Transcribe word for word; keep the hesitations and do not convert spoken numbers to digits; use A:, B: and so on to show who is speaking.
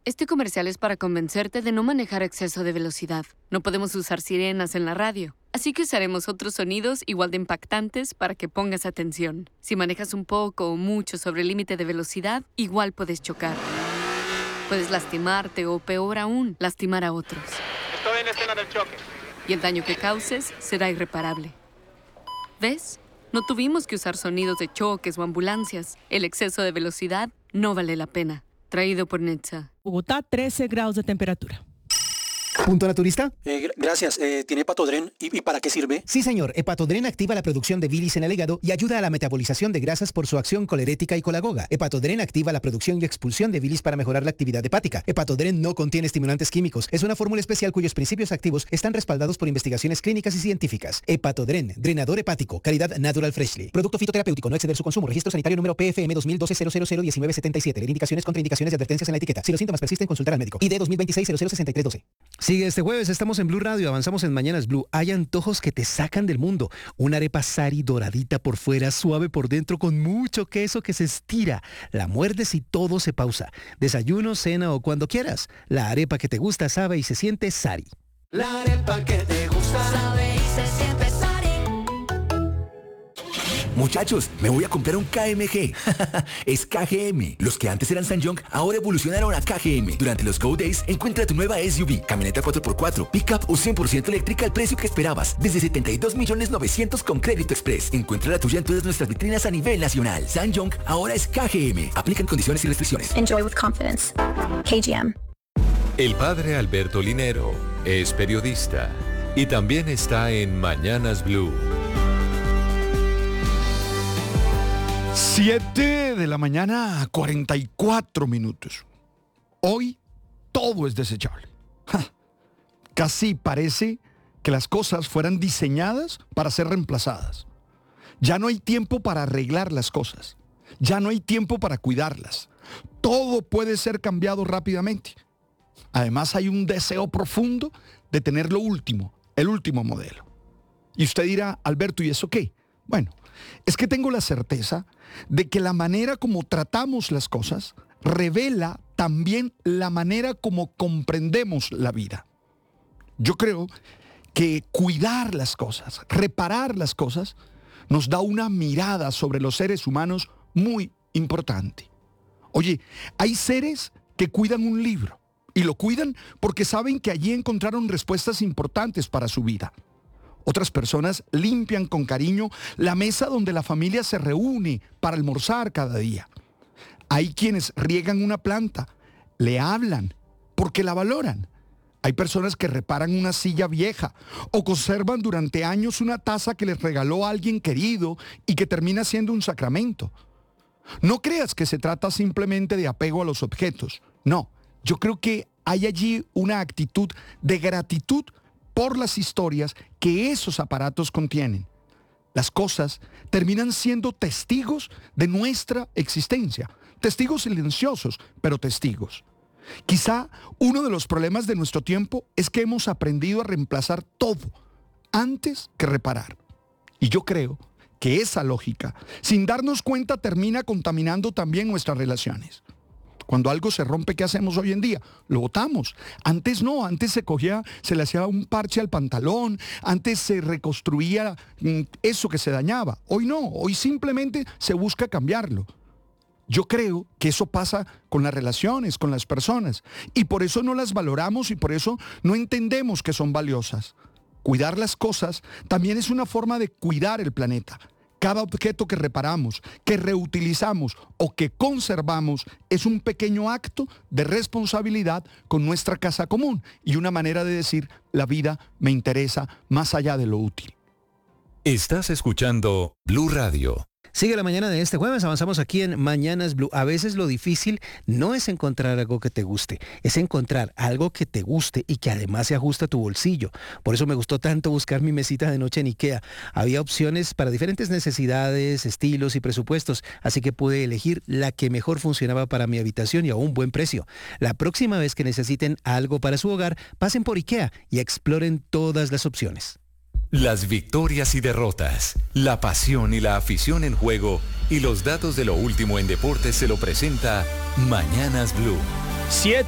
A: Este comercial es para convencerte de no manejar a exceso de velocidad. No podemos usar sirenas en la radio, así que usaremos otros sonidos igual de impactantes para que pongas atención. Si manejas un poco o mucho sobre el límite de velocidad, igual puedes chocar. Puedes lastimarte o, peor aún, lastimar a otros.
B: Estoy en la escena del choque.
A: Y el daño que causes será irreparable. ¿Ves? No tuvimos que usar sonidos de choques o ambulancias. El exceso de velocidad no vale la pena. Traído por Netza.
C: Bogotá, trece grados de temperatura.
D: ¿Punto naturista?
E: Eh, gr- gracias. Eh, ¿Tiene Hepatodren? ¿Y, ¿Y para qué sirve?
D: Sí, señor. Hepatodren activa la producción de bilis en el hígado y ayuda a la metabolización de grasas por su acción colerética y colagoga. Hepatodren activa la producción y expulsión de bilis para mejorar la actividad hepática. Hepatodren no contiene estimulantes químicos. Es una fórmula especial cuyos principios activos están respaldados por investigaciones clínicas y científicas. Hepatodren, drenador hepático, calidad Natural Freshly. Producto fitoterapéutico, no exceder su consumo. Registro sanitario número P F M dos mil doce cero cero cero diecinueve setenta y siete. Leer indicaciones, contraindicaciones y advertencias en la etiqueta. Si los síntomas persisten, consultar al médico. I D dos mil veintiséis cero cero sesenta y tres doce.
F: Sigue este jueves, estamos en Blue Radio, avanzamos en Mañanas Blue. Hay antojos que te sacan del mundo. Una arepa Sari doradita por fuera, suave por dentro, con mucho queso que se estira. La muerdes y todo se pausa. Desayuno, cena o cuando quieras. La arepa que te gusta, sabe y se siente Sari.
G: La arepa que te gusta, sabe y se siente Sari.
H: Muchachos, me voy a comprar un K M G. Es K G M. Los que antes eran SsangYong ahora evolucionaron a K G M. Durante los Go Days, encuentra tu nueva S U V, camioneta cuatro por cuatro, pickup o cien por ciento eléctrica al precio que esperabas. Desde setenta y dos millones novecientos con Crédito Express. Encuentra la tuya en todas nuestras vitrinas a nivel nacional. SsangYong ahora es K G M. Aplican condiciones y restricciones.
I: Enjoy with confidence. K G M.
J: El padre Alberto Linero es periodista y también está en Mañanas Blue.
K: siete de la mañana, cuarenta y cuatro minutos. Hoy todo es desechable. Ja, casi parece que las cosas fueran diseñadas para ser reemplazadas. Ya no hay tiempo para arreglar las cosas. Ya no hay tiempo para cuidarlas. Todo puede ser cambiado rápidamente. Además hay un deseo profundo de tener lo último, el último modelo. Y usted dirá, Alberto, ¿y eso qué? Bueno, es que tengo la certeza de que la manera como tratamos las cosas revela también la manera como comprendemos la vida. Yo creo que cuidar las cosas, reparar las cosas, nos da una mirada sobre los seres humanos muy importante. Oye, hay seres que cuidan un libro y lo cuidan porque saben que allí encontraron respuestas importantes para su vida. Otras personas limpian con cariño la mesa donde la familia se reúne para almorzar cada día. Hay quienes riegan una planta, le hablan porque la valoran. Hay personas que reparan una silla vieja o conservan durante años una taza que les regaló a alguien querido y que termina siendo un sacramento. No creas que se trata simplemente de apego a los objetos. No, yo creo que hay allí una actitud de gratitud por las historias que esos aparatos contienen. Las cosas terminan siendo testigos de nuestra existencia. Testigos silenciosos, pero testigos. Quizá uno de los problemas de nuestro tiempo es que hemos aprendido a reemplazar todo antes que reparar. Y yo creo que esa lógica, sin darnos cuenta, termina contaminando también nuestras relaciones. Cuando algo se rompe, ¿qué hacemos hoy en día? Lo botamos. Antes no, antes se cogía, se le hacía un parche al pantalón, antes se reconstruía mm, eso que se dañaba. Hoy no, hoy simplemente se busca cambiarlo. Yo creo que eso pasa con las relaciones, con las personas, y por eso no las valoramos y por eso no entendemos que son valiosas. Cuidar las cosas también es una forma de cuidar el planeta. Cada objeto que reparamos, que reutilizamos o que conservamos es un pequeño acto de responsabilidad con nuestra casa común y una manera de decir, la vida me interesa más allá de lo útil.
J: Estás escuchando Blue Radio.
F: Sigue la mañana de este jueves, avanzamos aquí en Mañanas Blue. A veces lo difícil no es encontrar algo que te guste, es encontrar algo que te guste y que además se ajusta a tu bolsillo. Por eso me gustó tanto buscar mi mesita de noche en IKEA. Había opciones para diferentes necesidades, estilos y presupuestos, así que pude elegir la que mejor funcionaba para mi habitación y a un buen precio. La próxima vez que necesiten algo para su hogar, pasen por IKEA y exploren todas las opciones.
J: Las victorias y derrotas, la pasión y la afición en juego y los datos de lo último en deportes se lo presenta Mañanas Blue.
K: Siete